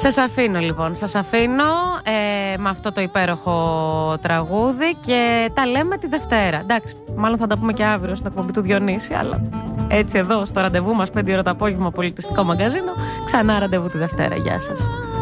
Σας αφήνω λοιπόν, σας αφήνω με αυτό το υπέροχο τραγούδι και τα λέμε τη Δευτέρα. Εντάξει, μάλλον θα τα πούμε και αύριο στην εκπομπή του Διονύση, αλλά έτσι εδώ στο ραντεβού μας 5 ώρα το απόγευμα, πολιτιστικό μαγκαζίνο, ξανά ραντεβού τη Δευτέρα. Γεια σας.